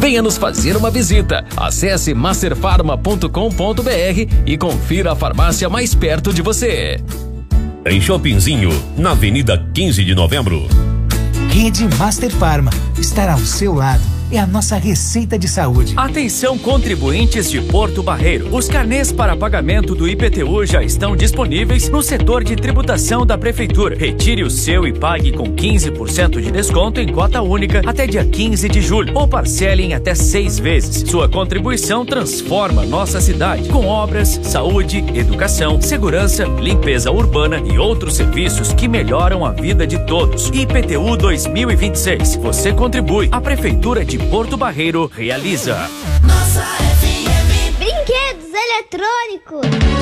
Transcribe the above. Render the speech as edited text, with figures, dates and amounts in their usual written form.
Venha nos fazer uma visita. Acesse masterfarma.com.br e confira a farmácia mais perto de você. Em Shoppingzinho, na Avenida 15 de Novembro. Rede Master Farma. Estar ao seu lado é a nossa receita de saúde. Atenção, contribuintes de Porto Barreiro. Os carnês para pagamento do IPTU já estão disponíveis no setor de tributação da Prefeitura. Retire o seu e pague com 15% de desconto em cota única até dia 15 de julho. Ou parcele em até 6 vezes. Sua contribuição transforma nossa cidade com obras, saúde, educação, segurança, limpeza urbana e outros serviços que melhoram a vida de todos. IPTU 2026. Você contribui. A Prefeitura de Porto Barreiro realiza. Nossa FM. Brinquedos eletrônicos.